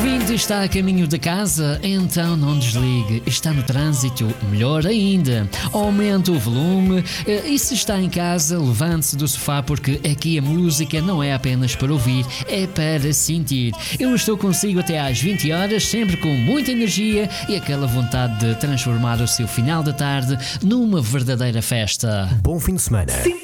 ouvinte está a caminho de casa, então não desligue. Está no trânsito, melhor ainda. Aumente o volume e se está em casa, levante-se do sofá porque aqui a música não é apenas para ouvir, é para sentir. Eu estou consigo até às 20 horas, sempre com muita energia e aquela vontade de transformar o seu final de tarde numa verdadeira festa. Bom fim de semana.